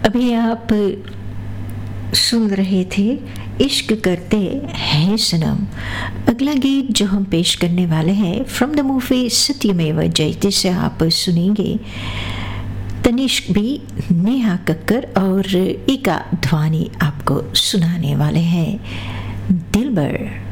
अभी आप सुन रहे थे इश्क करते हैं सनम। अगला गीत जो हम पेश करने वाले हैं फ्रॉम द मूवी सत्यमेव जयते से आप सुनेंगे तनिष्क भी, नेहा कक्कर और ईका ध्वानी आपको सुनाने वाले हैं दिलबर।